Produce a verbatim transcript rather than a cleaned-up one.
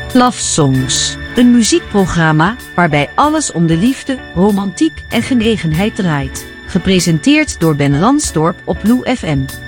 Love Songs, een muziekprogramma waarbij alles om de liefde, romantiek en genegenheid draait. Gepresenteerd door Ben Ransdorp op Lou F M.